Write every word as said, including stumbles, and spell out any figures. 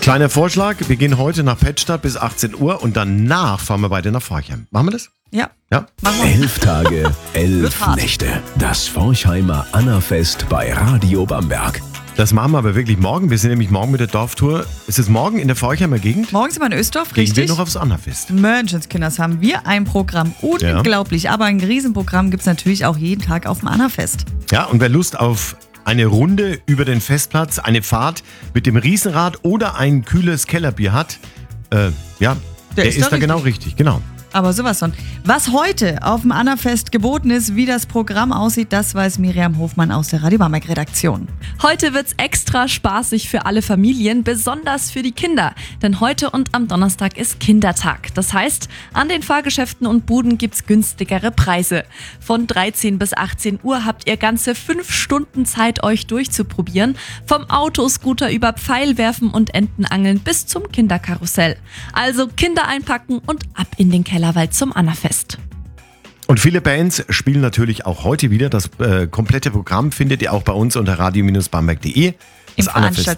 Kleiner Vorschlag, wir gehen heute nach Pettstadt bis achtzehn Uhr und danach fahren wir beide nach Forchheim. Machen wir das? Ja. Ja. Machen wir. Elf Tage, elf Nächte. Das Forchheimer Annafest bei Radio Bamberg. Das machen wir aber wirklich morgen. Wir sind nämlich morgen mit der Dorftour. Ist es morgen in der Forchheimer Gegend? Morgen sind wir in Östorf, Gehen richtig? wir noch aufs Annafest. Menschenskinders haben wir ein Programm. Unglaublich. Aber ein Riesenprogramm gibt es natürlich auch jeden Tag auf dem Annafest. Ja, und wer Lust auf eine Runde über den Festplatz, eine Fahrt mit dem Riesenrad oder ein kühles Kellerbier hat, äh, ja, der, der ist, ist da genau richtig. Genau. Aber sowas von. Was heute auf dem Annafest geboten ist, wie das Programm aussieht, das weiß Miriam Hofmann aus der Radio Bamberg Redaktion. Heute wird's extra spaßig für alle Familien, besonders für die Kinder. Denn heute und am Donnerstag ist Kindertag. Das heißt, an den Fahrgeschäften und Buden gibt's günstigere Preise. Von dreizehn bis achtzehn Uhr habt ihr ganze fünf Stunden Zeit, euch durchzuprobieren. Vom Autoscooter über Pfeilwerfen und Entenangeln bis zum Kinderkarussell. Also Kinder einpacken und ab in den Keller. Weil zum Annafest. Und viele Bands spielen natürlich auch heute wieder. Das äh, komplette Programm findet ihr auch bei uns unter radio Bindestrich bamberg punkt de. Im Veranstaltungsstück.